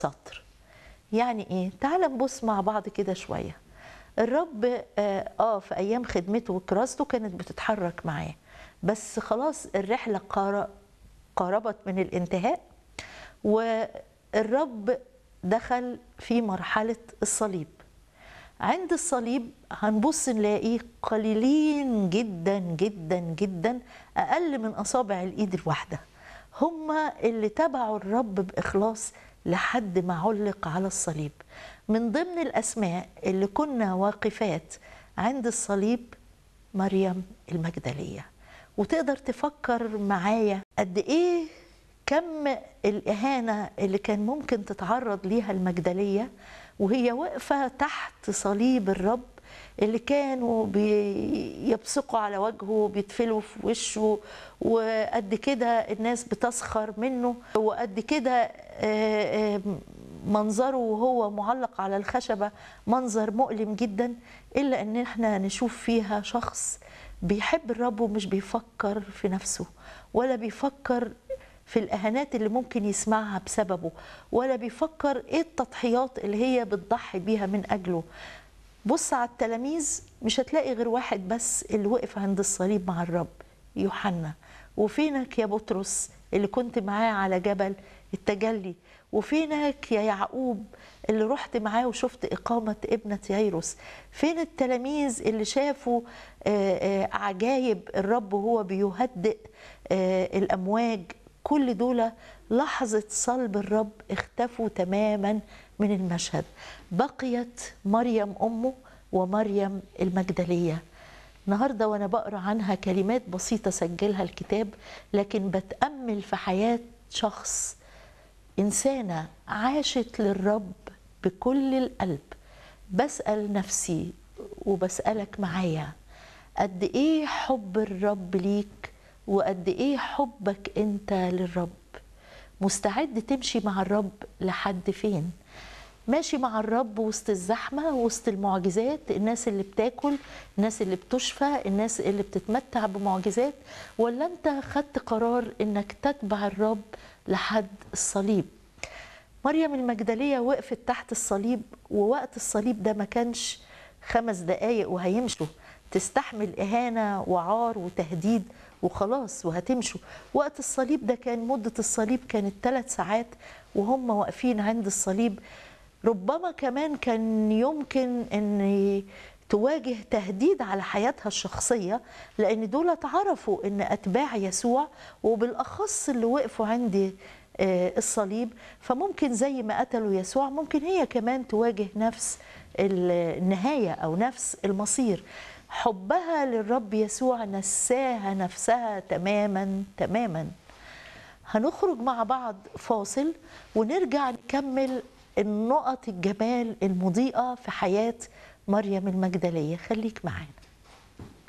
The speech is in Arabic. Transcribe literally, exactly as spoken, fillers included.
سطر. يعني ايه؟ تعال نبص مع بعض كده شويه. الرب آه, اه في ايام خدمته وكراسته كانت بتتحرك معاه، بس خلاص الرحله قار- قاربت من الانتهاء، والرب دخل في مرحله الصليب. عند الصليب هنبص نلاقي قليلين جدا جدا جدا، اقل من اصابع الايد الواحده، هما اللي تبعوا الرب باخلاص لحد ما علق على الصليب. من ضمن الاسماء اللي كنا واقفات عند الصليب مريم المجدليه. وتقدر تفكر معايا قد ايه كم الاهانه اللي كان ممكن تتعرض ليها المجدليه وهي واقفه تحت صليب الرب، اللي كانوا بيبصقوا على وجهه، بيتفلوا في وشه، وقد كده الناس بتسخر منه، وقد كده منظره وهو معلق على الخشبة منظر مؤلم جدا، إلا أن احنا نشوف فيها شخص بيحب الرب ومش بيفكر في نفسه، ولا بيفكر في الإهانات اللي ممكن يسمعها بسببه، ولا بيفكر إيه التضحيات اللي هي بتضحي بيها من أجله. بص على التلاميذ، مش هتلاقي غير واحد بس اللي وقف عند الصليب مع الرب، يوحنا. وفينك يا بطرس اللي كنت معاه على جبل التجلي؟ وفينك يا يعقوب اللي رحت معاه وشفت إقامة ابنة ييروس؟ فين التلاميذ اللي شافوا عجائب الرب وهو بيهدئ الأمواج؟ كل دول لحظة صلب الرب اختفوا تماما من المشهد. بقيت مريم أمه ومريم المجدلية. النهاردة وأنا بقرأ عنها كلمات بسيطة سجلها الكتاب، لكن بتأمل في حياة شخص، إنسانة عاشت للرب بكل القلب. بسأل نفسي وبسألك معايا، قد إيه حب الرب ليك وقد إيه حبك أنت للرب؟ مستعد تمشي مع الرب لحد فين؟ ماشي مع الرب وسط الزحمة، وسط المعجزات، الناس اللي بتاكل، الناس اللي بتشفى، الناس اللي بتتمتع بمعجزات، ولا أنت خدت قرار إنك تتبع الرب لحد الصليب؟ مريم المجدلية وقفت تحت الصليب، ووقت الصليب ده ما كانش خمس دقايق وهيمشوا، تستحمل إهانة وعار وتهديد وخلاص وهتمشوا. وقت الصليب ده كان مدة الصليب كانت ثلاث ساعات وهم واقفين عند الصليب. ربما كمان كان يمكن أن تواجه تهديد على حياتها الشخصية، لأن دول اتعرفوا أن أتباع يسوع، وبالأخص اللي وقفوا عند الصليب، فممكن زي ما قتلوا يسوع ممكن هي كمان تواجه نفس النهاية أو نفس المصير. حبها للرب يسوع نساها نفسها تماما تماما. هنخرج مع بعض فاصل ونرجع نكمل النقط الجمال المضيئة في حياة مريم المجدلية. خليك معانا.